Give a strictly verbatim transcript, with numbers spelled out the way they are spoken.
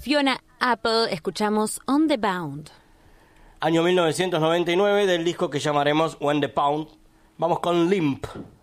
Fiona Apple, escuchamos On the Bound. Año mil novecientos noventa y nueve, del disco que llamaremos When the Pound. Vamos con Limp.